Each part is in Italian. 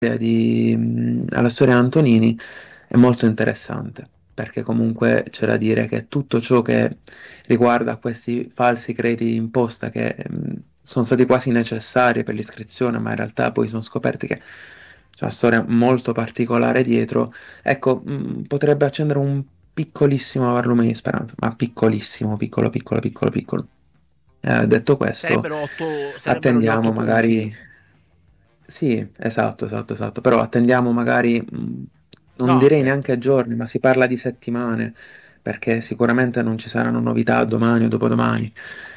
alla storia Antonini è molto interessante, perché comunque c'è da dire che tutto ciò che riguarda questi falsi crediti d'imposta che sono stati quasi necessari per l'iscrizione, ma in realtà poi sono scoperti che c'è una storia molto particolare dietro, ecco, potrebbe accendere un piccolissimo barlume di speranza, ma piccolissimo, piccolo, piccolo, piccolo, piccolo. Detto questo, Sarebbero gli attendiamo otto punti. magari. Sì, esatto, esatto, esatto, però attendiamo magari, non No, direi certo. neanche a giorni, ma si parla di settimane, perché sicuramente non ci saranno novità domani o dopodomani.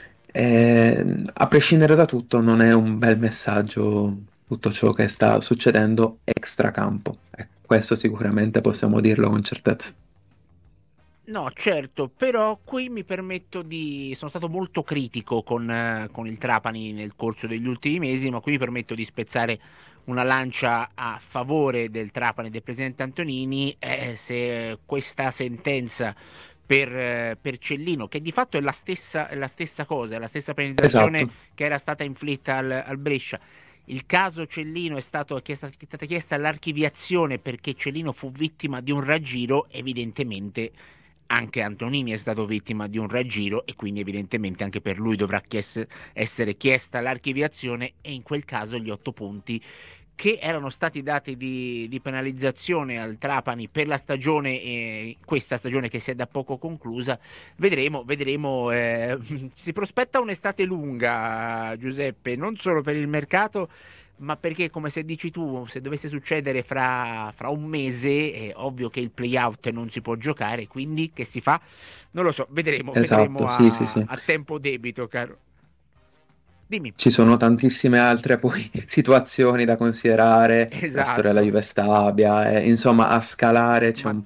A prescindere da tutto, non è un bel messaggio tutto ciò che sta succedendo extracampo. Questo sicuramente possiamo dirlo con certezza. No, certo, però qui mi permetto di... Sono stato molto critico con il Trapani nel corso degli ultimi mesi, ma qui mi permetto di spezzare una lancia a favore del Trapani del presidente Antonini, se questa sentenza per Cellino, che di fatto è la stessa cosa, è la stessa penalizzazione Esatto, che era stata inflitta al Brescia. Il caso Cellino è stata chiesta l'archiviazione perché Cellino fu vittima di un raggiro, evidentemente anche Antonini è stato vittima di un raggiro e quindi evidentemente anche per lui dovrà essere chiesta l'archiviazione e in quel caso gli 8 punti che erano stati dati di penalizzazione al Trapani per la stagione, questa stagione che si è da poco conclusa, vedremo, si prospetta un'estate lunga, Giuseppe, non solo per il mercato, ma perché, come se dici tu, se dovesse succedere fra un mese, è ovvio che il play-out non si può giocare, quindi che si fa? Non lo so, vedremo esatto, sì, sì, sì. a tempo debito, caro. Dimmi. Ci sono tantissime altre poi situazioni da considerare, la storia della Esatto. Juve Stabia, insomma a scalare Ma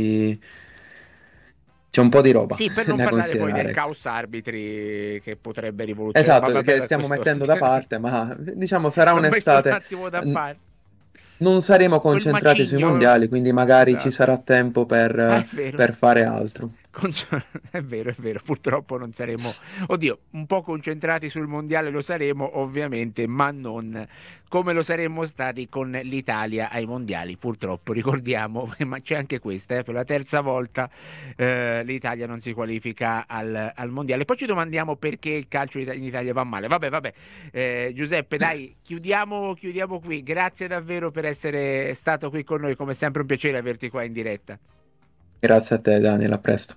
c'è un po' di roba sì, per non da parlare poi del considerare. caos arbitri che potrebbe rivoluzionare. Ma Esatto, vabbè, che per stiamo questo mettendo da parte, ma diciamo sarà l'ho messo un un'estate. attimo da n- parte. Non saremo Quel concentrati sui macigno, mondiali, quindi magari ci esatto. sarà tempo Ah, è vero. per fare altro. Con- è vero, purtroppo non saremo, oddio, un po' concentrati sul mondiale lo saremo ovviamente, ma non come lo saremmo stati con l'Italia ai mondiali, purtroppo, ricordiamo, ma c'è anche questa, per la terza volta l'Italia non si qualifica al mondiale. Poi ci domandiamo perché il calcio in Italia va male. Vabbè, Giuseppe, dai, chiudiamo qui. Grazie davvero per essere stato qui con noi, come sempre un piacere averti qua in diretta. Grazie a te, Daniel, a presto.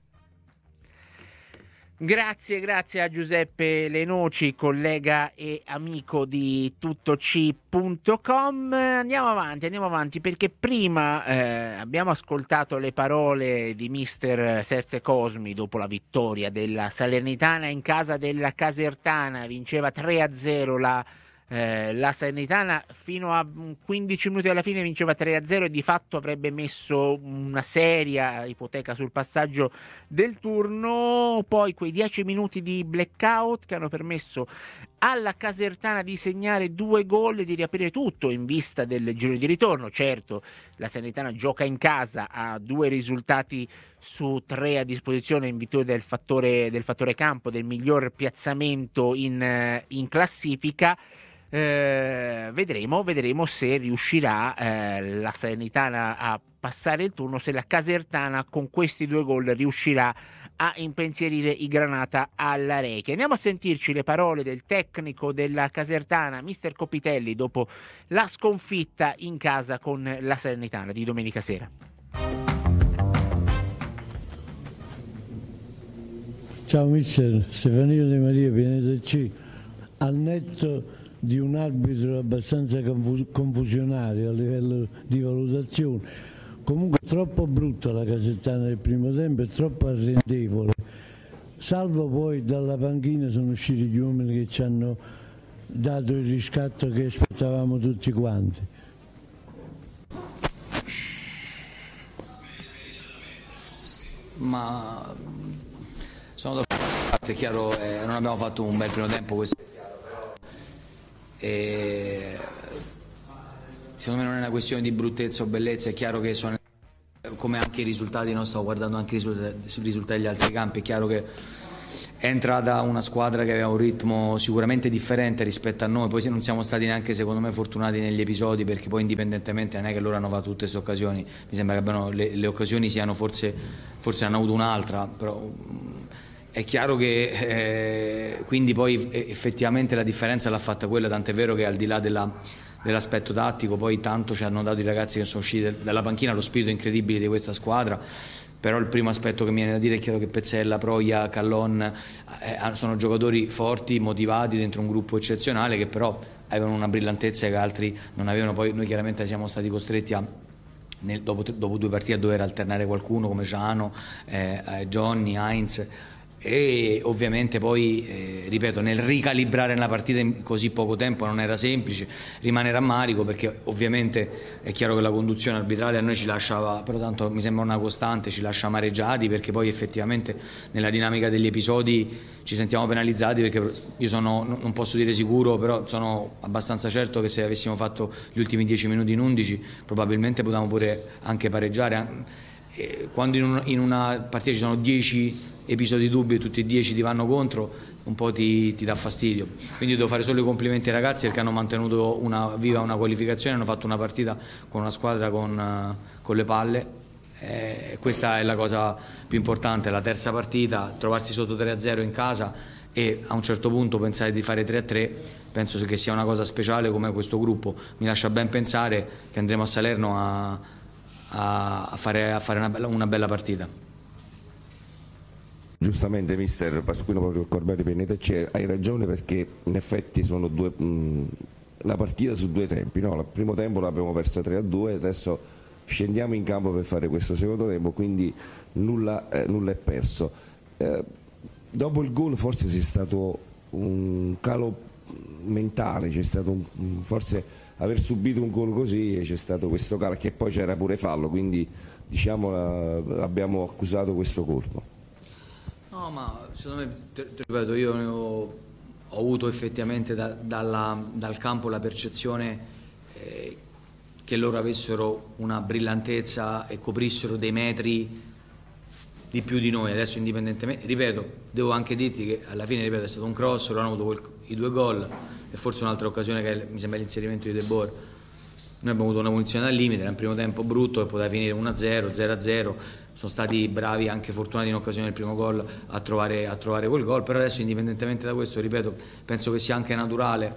Grazie a Giuseppe Lenoci, collega e amico di tuttoc.com. Andiamo avanti perché prima abbiamo ascoltato le parole di mister Serse Cosmi dopo la vittoria della Salernitana in casa della Casertana, vinceva 3-0 la Salernitana fino a 15 minuti alla fine vinceva 3-0 e di fatto avrebbe messo una seria ipoteca sul passaggio del turno, poi quei 10 minuti di blackout che hanno permesso alla Casertana di segnare 2 gol e di riaprire tutto in vista del giro di ritorno. Certo, la Salernitana gioca in casa, ha 2 risultati su 3 a disposizione in virtù del fattore campo, del miglior piazzamento in classifica. Vedremo se riuscirà la Salernitana a passare il turno, se la Casertana con questi 2 gol riuscirà a impensierire i Granata alla Reche. Andiamo a sentirci le parole del tecnico della Casertana, mister Copitelli, dopo la sconfitta in casa con la Salernitana di domenica sera. Ciao mister, Stefano De Maria Pineta C. Al netto di un arbitro abbastanza confusionario a livello di valutazione, comunque troppo brutta la Casertana del primo tempo e troppo arrendevole. Salvo poi dalla panchina sono usciti gli uomini che ci hanno dato il riscatto che aspettavamo tutti quanti. Ma sono d'accordo, è chiaro, non abbiamo fatto un bel primo tempo, questo è chiaro, però secondo me non è una questione di bruttezza o bellezza, è chiaro che sono, come anche i risultati, no? Stavo guardando anche i risultati degli altri campi, è chiaro che entra da una squadra che aveva un ritmo sicuramente differente rispetto a noi, poi non siamo stati neanche secondo me fortunati negli episodi, perché poi indipendentemente non è che loro hanno fatto tutte queste occasioni, mi sembra che abbiano, le occasioni siano forse hanno avuto un'altra, però è chiaro che quindi poi effettivamente la differenza l'ha fatta quella, tant'è vero che al di là dell'aspetto tattico poi tanto ci hanno dato i ragazzi che sono usciti dalla panchina, lo spirito incredibile di questa squadra. Però il primo aspetto che mi viene da dire è chiaro che Pezzella, Proia, Callon sono giocatori forti, motivati dentro un gruppo eccezionale, che però avevano una brillantezza che altri non avevano. Poi noi chiaramente siamo stati costretti dopo 2 partite a dover alternare qualcuno come Giano, Johnny, Heinz, e ovviamente poi ripeto, nel ricalibrare la partita in così poco tempo non era semplice, rimane rammarico perché ovviamente è chiaro che la conduzione arbitrale a noi ci lasciava, però tanto mi sembra una costante, ci lascia amareggiati, perché poi effettivamente nella dinamica degli episodi ci sentiamo penalizzati, perché io non posso dire sicuro, però sono abbastanza certo che se avessimo fatto gli ultimi 10 minuti in 11 probabilmente potevamo pure anche pareggiare. Quando in una partita ci sono 10 episodi dubbi e tutti e 10 ti vanno contro, un po' ti dà fastidio. Quindi devo fare solo i complimenti ai ragazzi perché hanno mantenuto viva una qualificazione, hanno fatto una partita con una squadra con le palle. Questa è la cosa più importante, la terza partita, trovarsi sotto 3-0 in casa e a un certo punto pensare di fare 3-3, penso che sia una cosa speciale come questo gruppo. Mi lascia ben pensare che andremo a Salerno a fare una bella partita. Giustamente mister Pasquino proprio Corbelli Pianetacci, hai ragione, perché in effetti sono la partita su 2 tempi, no? Il primo tempo l'abbiamo persa 3-2, adesso scendiamo in campo per fare questo secondo tempo, quindi nulla è perso. Dopo il gol forse c'è stato un calo mentale, c'è stato forse aver subito un gol così e c'è stato questo calo, che poi c'era pure fallo, quindi diciamo abbiamo accusato questo colpo. No, ma secondo me, ti ripeto, io ho avuto effettivamente dal campo la percezione che loro avessero una brillantezza e coprissero dei metri di più di noi. Adesso indipendentemente, ripeto, devo anche dirti che alla fine, ripeto, è stato un cross, loro hanno avuto i 2 gol e forse un'altra occasione che mi sembra l'inserimento di De Boer. Noi abbiamo avuto una punizione al limite, era un primo tempo brutto e poteva finire 1-0, 0-0, sono stati bravi, anche fortunati in occasione del primo gol a trovare quel gol, però adesso indipendentemente da questo, ripeto, penso che sia anche naturale,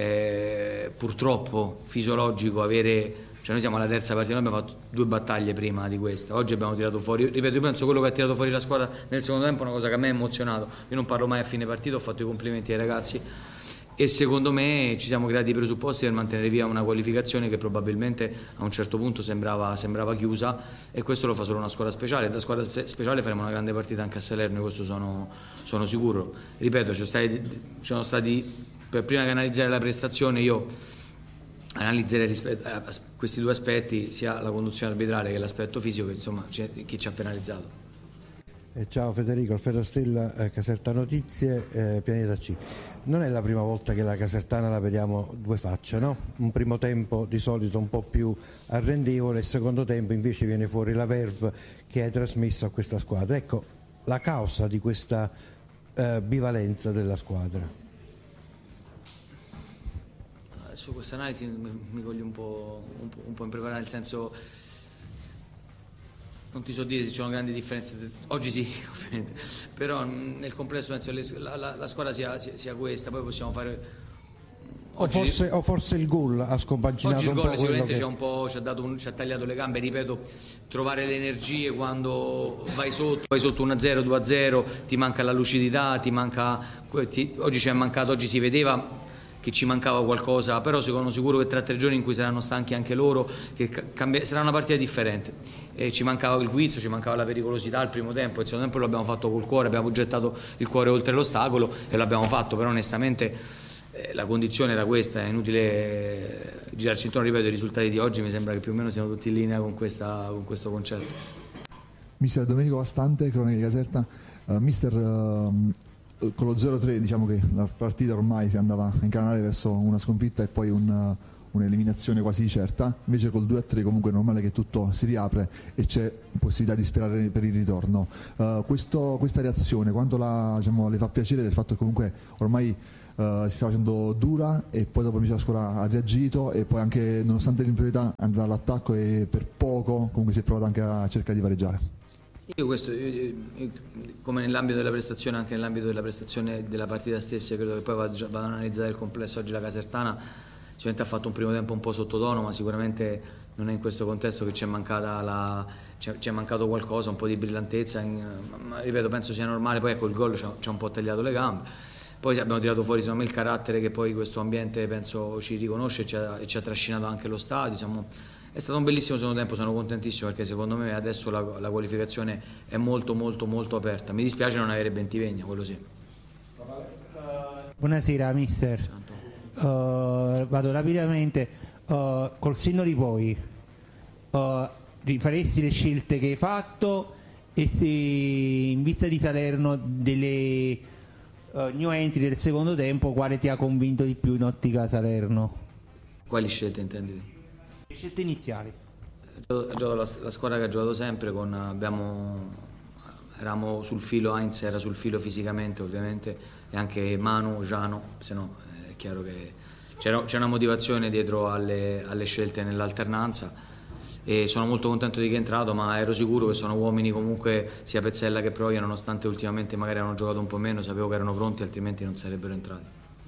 purtroppo fisiologico avere, cioè noi siamo alla terza partita, noi abbiamo fatto 2 battaglie prima di questa, oggi abbiamo tirato fuori, ripeto, io penso quello che ha tirato fuori la squadra nel secondo tempo è una cosa che a me ha emozionato, io non parlo mai a fine partita, ho fatto i complimenti ai ragazzi e secondo me ci siamo creati i presupposti per mantenere via una qualificazione che probabilmente a un certo punto sembrava chiusa, e questo lo fa solo una squadra speciale. Da squadra speciale faremo una grande partita anche a Salerno, questo sono sicuro. Ripeto, ci sono stati per prima che analizzare la prestazione io analizzerei rispetto a questi 2 aspetti, sia la conduzione arbitrale che l'aspetto fisico, che insomma chi ci ha penalizzato. Ciao Federico, Alfredo Stella, Caserta Notizie, Pianeta C. Non è la prima volta che la casertana la vediamo 2 facce, no? Un primo tempo di solito un po' più arrendevole, il secondo tempo invece viene fuori la verve che hai trasmesso a questa squadra. Ecco, la causa di questa bivalenza della squadra. Adesso questa analisi mi coglie un po' impreparata, nel senso, non ti so dire se ci sono grandi differenze, oggi sì ovviamente, però nel complesso penso che la squadra sia questa, poi possiamo fare o forse il gol ha scompaginato oggi il un gol po' sicuramente che... ci ha tagliato le gambe, ripeto, trovare le energie quando vai sotto 1-0, 2-0, ti manca la lucidità, oggi ci è mancato, oggi si vedeva che ci mancava qualcosa, però sono sicuro che tra 3 giorni in cui saranno stanchi anche loro, che sarà una partita differente. Ci mancava il guizzo, ci mancava la pericolosità al primo tempo, il secondo tempo l'abbiamo fatto col cuore, abbiamo gettato il cuore oltre l'ostacolo e l'abbiamo fatto, però onestamente la condizione era questa, è inutile girarci intorno, ripeto, i risultati di oggi mi sembra che più o meno siano tutti in linea con questo concetto. Mister Domenico Vastante, Cronache di Caserta. Mister, con lo 0-3 diciamo che la partita ormai si andava a incanalare verso una sconfitta e poi un un'eliminazione quasi certa, invece col 2-3 comunque è normale che tutto si riapre e c'è possibilità di sperare per il ritorno. Questa reazione, quanto le fa piacere del fatto che comunque ormai si sta facendo dura e poi dopo invece la squadra ha reagito e poi anche nonostante l'inferiorità è andata all'attacco e per poco comunque si è provato anche a cercare di pareggiare. Io come nell'ambito della prestazione, anche nell'ambito della prestazione della partita stessa, credo che poi vado ad analizzare il complesso. Oggi la Casertana sicuramente ha fatto un primo tempo un po' sottotono, ma sicuramente non è in questo contesto che c'è mancato qualcosa, un po' di brillantezza, ma ripeto, penso sia normale. Poi ecco, il gol ci ha un po' tagliato le gambe. Poi abbiamo tirato fuori secondo me il carattere che poi questo ambiente penso ci riconosce e ci ha trascinato anche lo stadio. È stato un bellissimo secondo tempo, sono contentissimo perché secondo me adesso la qualificazione è molto molto molto aperta. Mi dispiace non avere Bentivegna, quello sì. Buonasera mister, vado rapidamente, col senno di poi rifaresti le scelte che hai fatto e se in vista di Salerno delle new entry del secondo tempo quale ti ha convinto di più in ottica Salerno? Quali scelte intendi? Le scelte iniziali. La squadra che ha giocato sempre eravamo sul filo, Heinz era sul filo fisicamente ovviamente e anche Manu, Giano, se no è chiaro che c'è una motivazione dietro alle scelte nell'alternanza e sono molto contento di chi è entrato, ma ero sicuro che sono uomini comunque sia Pezzella che Proia, nonostante ultimamente magari hanno giocato un po' meno, sapevo che erano pronti, altrimenti non sarebbero entrati.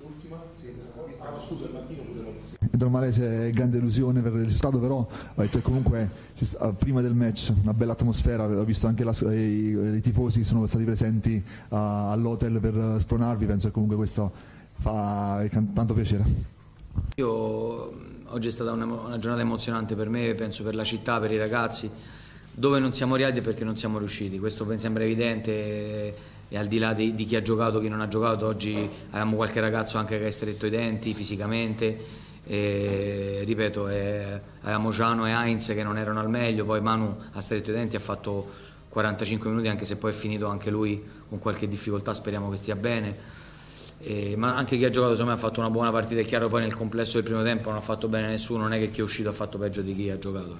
È normale, c'è grande illusione per il risultato, però ho detto che comunque prima del match una bella atmosfera, ho visto anche i tifosi sono stati presenti all'hotel per spronarvi, penso che comunque questo fa tanto piacere. Oggi è stata una giornata emozionante per me, penso per la città, per i ragazzi. Dove non siamo arrivati è perché non siamo riusciti, questo mi sembra evidente e al di là di chi ha giocato, chi non ha giocato, oggi avevamo qualche ragazzo anche che ha stretto i denti fisicamente e, ripeto, avevamo Giano e Heinz che non erano al meglio, poi Manu ha stretto i denti, ha fatto 45 minuti anche se poi è finito anche lui con qualche difficoltà, speriamo che stia bene. Ma anche chi ha giocato secondo me ha fatto una buona partita, è chiaro poi nel complesso del primo tempo non ha fatto bene nessuno, non è che chi è uscito ha fatto peggio di chi ha giocato.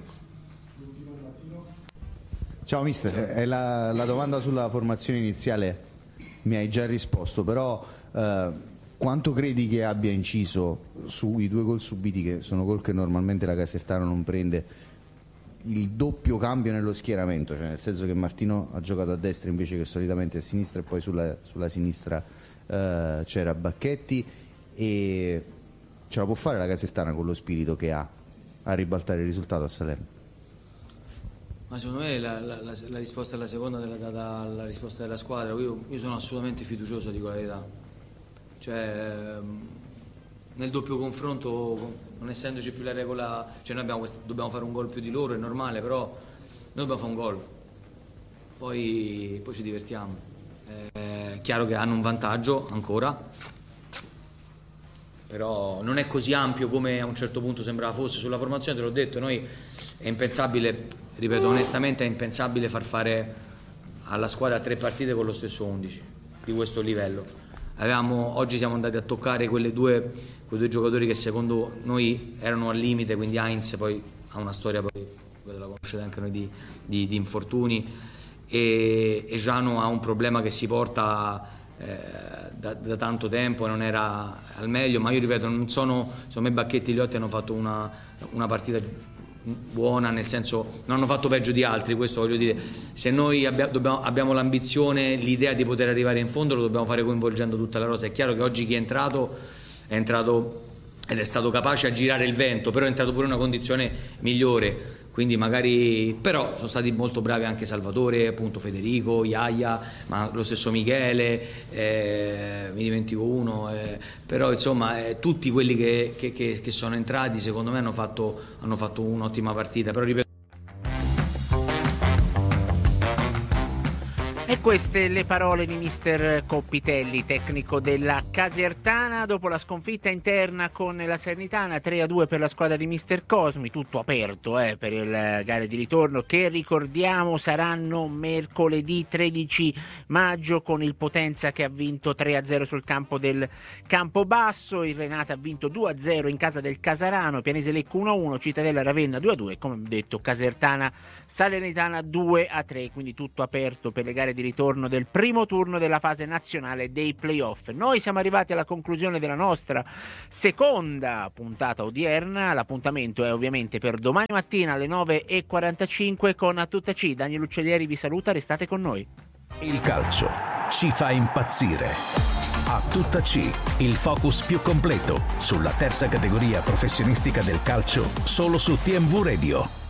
Ciao mister, Ciao. La domanda sulla formazione iniziale mi hai già risposto, però quanto credi che abbia inciso sui 2 gol subiti, che sono gol che normalmente la Casertana non prende, il doppio cambio nello schieramento, cioè nel senso che Martino ha giocato a destra invece che solitamente a sinistra e poi sulla sinistra c'era Bacchetti, e ce la può fare la Casertana con lo spirito che ha a ribaltare il risultato a Salerno? Ma secondo me la risposta alla seconda è data alla risposta della squadra. Io sono assolutamente fiducioso, dico la verità, cioè nel doppio confronto, non essendoci più la regola, cioè noi dobbiamo fare un gol più di loro, è normale, però noi dobbiamo fare un gol, poi ci divertiamo. È chiaro che hanno un vantaggio ancora, però non è così ampio come a un certo punto sembrava fosse. Sulla formazione te l'ho detto, noi è impensabile, ripeto onestamente, è impensabile far fare alla squadra 3 partite con lo stesso 11 di questo livello. Oggi siamo andati a toccare quei due giocatori che secondo noi erano al limite, quindi Heinz poi ha una storia, poi la conoscete anche noi, di infortuni, e Giano ha un problema che si porta da tanto tempo e non era al meglio, ma io ripeto, secondo me Bacchetti e Liotti hanno fatto una partita buona, nel senso non hanno fatto peggio di altri, questo voglio dire. Se noi abbiamo l'ambizione, l'idea di poter arrivare in fondo, lo dobbiamo fare coinvolgendo tutta la rosa. È chiaro che oggi chi è entrato ed è stato capace a girare il vento, però è entrato pure in una condizione migliore, quindi magari, però sono stati molto bravi anche Salvatore, appunto Federico, Iaia, ma lo stesso Michele, mi dimentico uno, però insomma tutti quelli che sono entrati secondo me hanno fatto un'ottima partita, però ripeto. queste le parole di mister Coppitelli, tecnico della Casertana, dopo la sconfitta interna con la Salernitana 3-2 per la squadra di mister Cosmi, tutto aperto per il gare di ritorno, che ricordiamo saranno mercoledì 13 maggio, con il Potenza che ha vinto 3-0 sul campo del Campobasso, il Renata ha vinto 2-0 in casa del Casarano, Pianese Lecco 1-1, Cittadella Ravenna 2-2, come detto Casertana Salernitana 2-3, quindi tutto aperto per le gare di ritorno del primo turno della fase nazionale dei playoff. Noi siamo arrivati alla conclusione della nostra seconda puntata odierna, l'appuntamento è ovviamente per domani mattina alle 9:45 con A Tutta C. Daniel Uccellieri vi saluta, restate con noi. Il calcio ci fa impazzire. A Tutta C, il focus più completo sulla terza categoria professionistica del calcio, solo su TMV Radio.